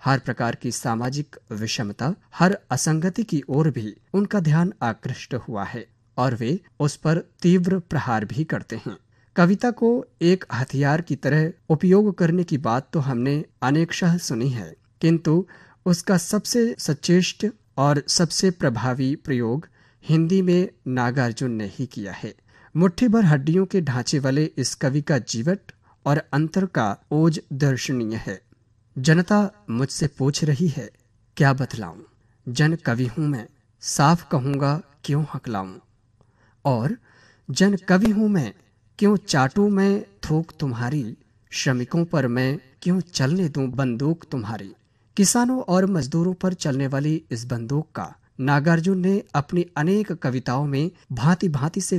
हर प्रकार की सामाजिक विषमता, हर असंगति की ओर भी उनका ध्यान आकृष्ट हुआ है और वे उस पर तीव्र प्रहार भी करते हैं। कविता को एक हथियार की तरह उपयोग करने की बात तो हमने अनेकशः सुनी है, किंतु उसका सबसे सचेष्ट और सबसे प्रभावी प्रयोग हिंदी में नागार्जुन ने ही किया है। मुट्ठी भर हड्डियों के ढांचे वाले इस कवि का जीवट और अंतर का ओज दर्शनीय है। जनता मुझसे पूछ रही है, क्या बतलाऊं, जन कवि हूं मैं, साफ कहूंगा क्यों हकलाऊं। और जन कवि हूं मैं, क्यों चाटूं मैं थूक तुम्हारी, श्रमिकों पर मैं क्यों चलने दूं बंदूक तुम्हारी। किसानों और मजदूरों पर चलने वाली इस बंदूक का नागार्जुन ने अपनी अनेक कविताओं में भांति भांति से